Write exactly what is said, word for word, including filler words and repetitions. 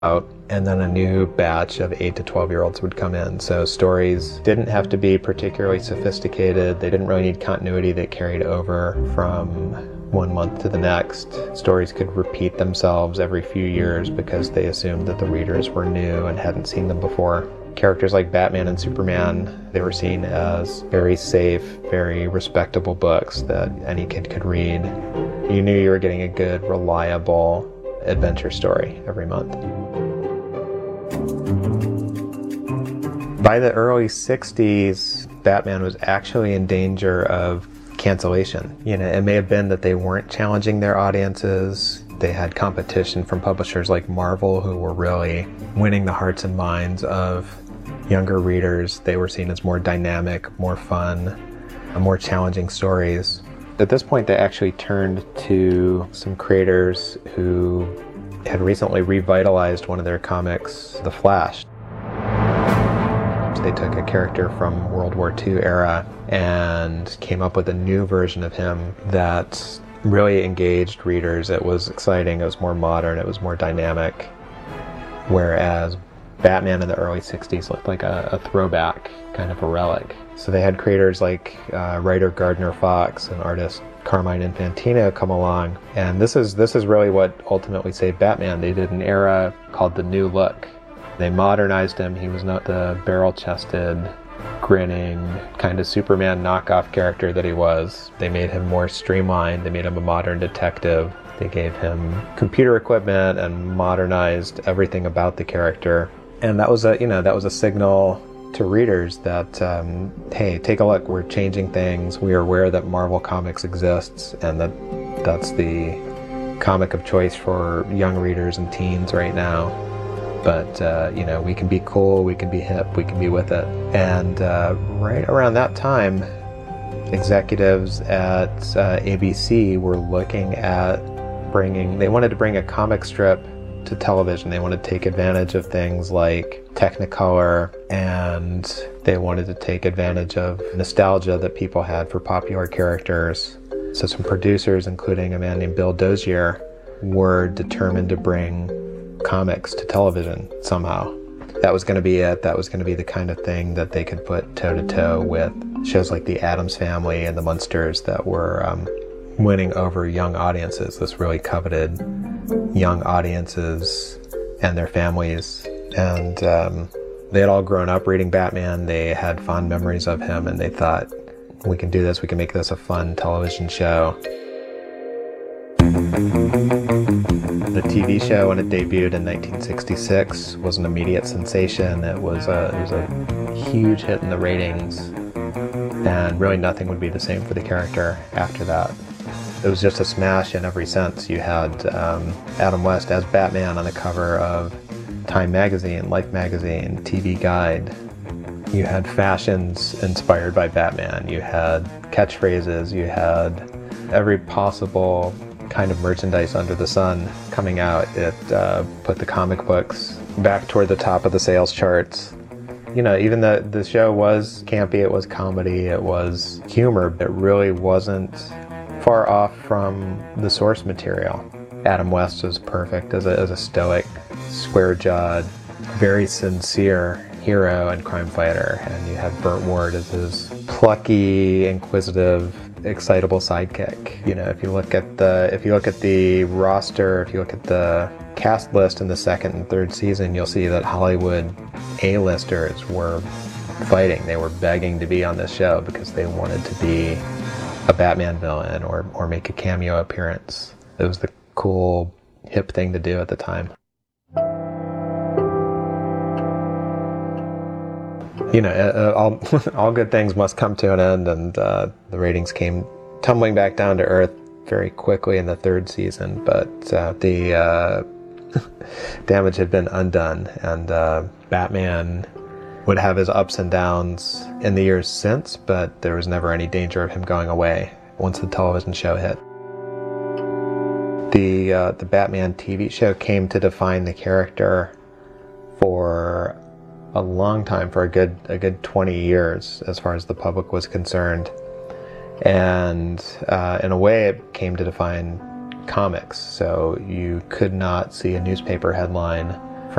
out, and then a new batch of eight to twelve year olds would come in. So stories didn't have to be particularly sophisticated. They didn't really need continuity that carried over from one month to the next. Stories could repeat themselves every few years because they assumed that the readers were new and hadn't seen them before. Characters like Batman and Superman, they were seen as very safe, very respectable books that any kid could read. You knew you were getting a good, reliable adventure story every month. By the early sixties, Batman was actually in danger of cancellation. You know, it may have been that they weren't challenging their audiences. They had competition from publishers like Marvel, who were really winning the hearts and minds of younger readers. They were seen as more dynamic, more fun, more challenging stories. At this point, they actually turned to some creators who had recently revitalized one of their comics, The Flash. They took a character from World War Two era and came up with a new version of him that really engaged readers. It was exciting, it was more modern, it was more dynamic. Whereas Batman in the early sixties looked like a, a throwback, kind of a relic. So they had creators like uh, writer Gardner Fox and artist Carmine Infantino come along, and this is this is really what ultimately saved Batman. They did an era called the New Look. They modernized him. He was not the barrel-chested, grinning, kind of Superman knockoff character that he was. They made him more streamlined. They made him a modern detective. They gave him computer equipment and modernized everything about the character. And that was a, you know, that was a signal to readers that, um, hey, take a look, we're changing things. We are aware that Marvel Comics exists and that that's the comic of choice for young readers and teens right now. But, uh, you know, we can be cool, we can be hip, we can be with it. And uh, right around that time, executives at uh, A B C were looking at bringing, they wanted to bring a comic strip to television. They wanted to take advantage of things like Technicolor, and they wanted to take advantage of nostalgia that people had for popular characters. So some producers, including a man named Bill Dozier, were determined to bring comics to television somehow. That was going to be it. That was going to be the kind of thing that they could put toe-to-toe with shows like The Addams Family and The Munsters that were um, winning over young audiences, this really coveted young audiences and their families. And um, they had all grown up reading Batman. They had fond memories of him, and they thought, we can do this, we can make this a fun television show. The T V show, when it debuted in nineteen sixty-six, was an immediate sensation. It was a, it was a huge hit in the ratings, and really nothing would be the same for the character after that. It was just a smash in every sense. You had um, Adam West as Batman on the cover of Time Magazine, Life Magazine, T V Guide. You had fashions inspired by Batman. You had catchphrases. You had every possible kind of merchandise under the sun coming out. It uh, put the comic books back toward the top of the sales charts. You know, even the, the show was campy, it was comedy, it was humor. It really wasn't far off from the source material. Adam West was perfect as a, as a stoic, square-jawed, very sincere hero and crime fighter. And you had Burt Ward as his plucky, inquisitive, excitable sidekick. You know, if you look at the if you look at the roster, if you look at the cast list in the second and third season, you'll see that Hollywood A-listers were fighting. They were begging to be on this show because they wanted to be a Batman villain or or make a cameo appearance. It was the cool, hip thing to do at the time. You know, uh, all, all good things must come to an end, and uh, the ratings came tumbling back down to earth very quickly in the third season, but uh, the uh, damage had been undone, and uh, Batman would have his ups and downs in the years since, but there was never any danger of him going away once the television show hit. The, uh, the Batman T V show came to define the character for a long time, for a good a good twenty years as far as the public was concerned. And uh, in a way it came to define comics. So you could not see a newspaper headline